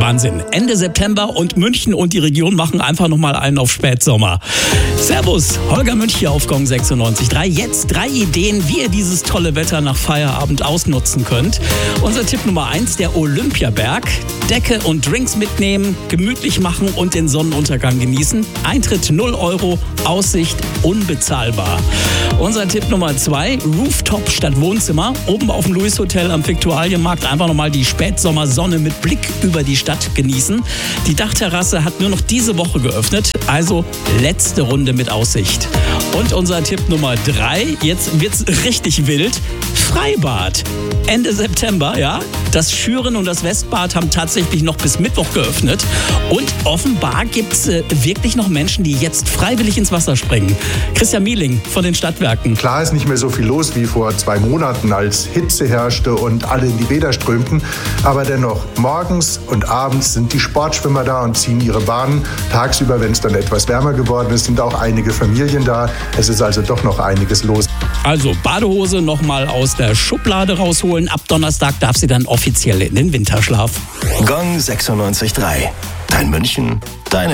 Wahnsinn. Ende September und München und die Region machen einfach nochmal einen auf Spätsommer. Servus, Holger Münch hier auf Gong 96.3. Jetzt 3 Ideen, wie ihr dieses tolle Wetter nach Feierabend ausnutzen könnt. Unser Tipp Nummer 1, der Olympiaberg. Decke und Drinks mitnehmen, gemütlich machen und den Sonnenuntergang genießen. Eintritt 0 €, Aussicht unbezahlbar. Unser Tipp Nummer 2, Rooftop statt Wohnzimmer. Oben auf dem Louis Hotel am Viktualienmarkt einfach nochmal die Spätsommersonne mit Blick über die Stadt genießen. Die Dachterrasse hat nur noch diese Woche geöffnet, also letzte Runde mit Aussicht. Und unser Tipp Nummer 3, jetzt wird's richtig wild, Freibad. Ende September, ja. Das Schüren und das Westbad haben tatsächlich noch bis Mittwoch geöffnet. Und offenbar gibt's wirklich noch Menschen, die jetzt freiwillig ins Wasser springen. Christian Mieling von den Stadtwerken. Klar ist nicht mehr so viel los wie vor 2 Monaten, als Hitze herrschte und alle in die Bäder strömten. Aber dennoch, morgens und abends sind die Sportschwimmer da und ziehen ihre Bahnen. Tagsüber, wenn es dann etwas wärmer geworden ist, sind auch einige Familien da. Es ist also doch noch einiges los. Also Badehose nochmal aus der Schublade rausholen. Ab Donnerstag darf sie dann offiziell in den Winterschlaf. Gong 96.3. Dein München, deine